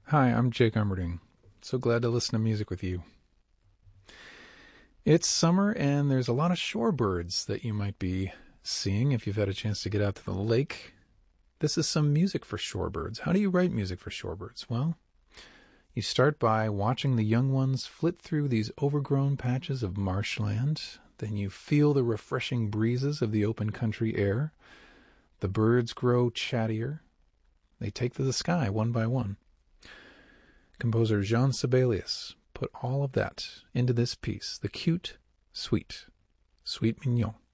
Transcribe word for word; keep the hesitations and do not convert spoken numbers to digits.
Hi, I'm Jake Umberding. So glad to listen to music with you. It's summer and there's a lot of shorebirds that you might be seeing if you've had a chance to get out to the lake. This is some music for shorebirds. How do you write music for shorebirds? Well, you start by watching the young ones flit through these overgrown patches of marshland. Then you feel the refreshing breezes of the open country air. The birds grow chattier. They take to the sky one by one. Composer Jean Sibelius put all of that into this piece, the cute, sweet, sweet mignon.